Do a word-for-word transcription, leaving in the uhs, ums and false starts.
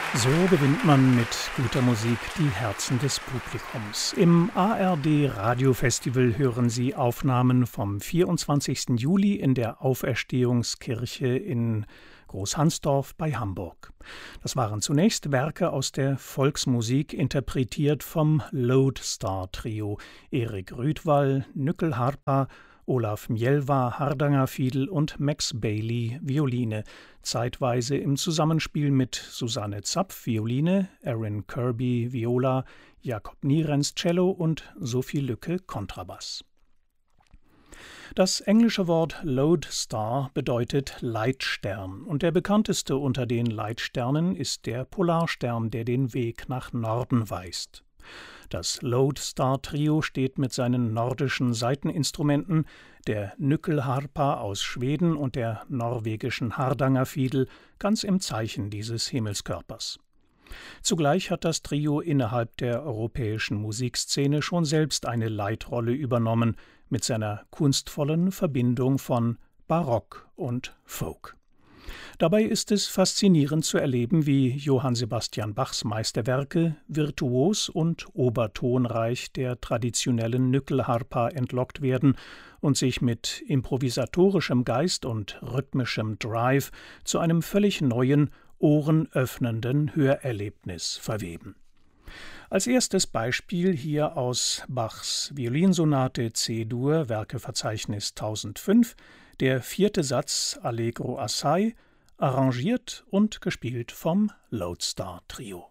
So gewinnt man mit guter Musik die Herzen des Publikums. Im A R D Radiofestival hören Sie Aufnahmen vom vierundzwanzigsten Juli in der Auferstehungskirche in Großhansdorf bei Hamburg. Das waren zunächst Werke aus der Volksmusik, interpretiert vom Lodestar Trio: Erik Rüdwall, Nückel Harpa, Olaf Mjelva, Hardanger Fiedel und Max Bailey, Violine, zeitweise im Zusammenspiel mit Susanne Zapf, Violine, Aaron Kirby, Viola, Jakob Nierens, Cello und Sophie Lücke, Kontrabass. Das englische Wort Lodestar bedeutet Leitstern, und der bekannteste unter den Leitsternen ist der Polarstern, der den Weg nach Norden weist. Das Lodestar-Trio steht mit seinen nordischen Saiteninstrumenten, der Nyckelharpa aus Schweden und der norwegischen Hardanger Fiedel, ganz im Zeichen dieses Himmelskörpers. Zugleich hat das Trio innerhalb der europäischen Musikszene schon selbst eine Leitrolle übernommen, mit seiner kunstvollen Verbindung von Barock und Folk. Dabei ist es faszinierend zu erleben, wie Johann Sebastian Bachs Meisterwerke virtuos und obertonreich der traditionellen Nyckelharpa entlockt werden und sich mit improvisatorischem Geist und rhythmischem Drive zu einem völlig neuen, ohrenöffnenden Hörerlebnis verweben. Als erstes Beispiel hier aus Bachs Violinsonate C-Dur, Werkeverzeichnis tausendfünf, der vierte Satz Allegro assai, arrangiert und gespielt vom Lodestar Trio.